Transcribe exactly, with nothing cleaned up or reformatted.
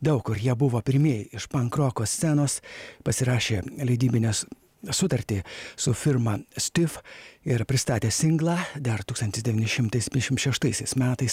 daug kur jie buvo pirmieji iš pankroko scenos, pasirašė leidybinės sutartį su firma Stiff ir pristatė singlą dar tūkstantis devyni šimtai septyniasdešimt šeštaisiais metais